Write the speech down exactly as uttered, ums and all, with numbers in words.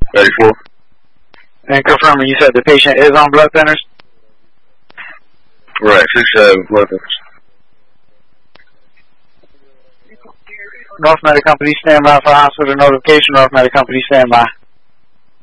thirty-four. And confirming, you said the patient is on blood thinners? Right, six seven blood thinners. North Medic Company, stand by for hospital notification. North Medic Company, stand by.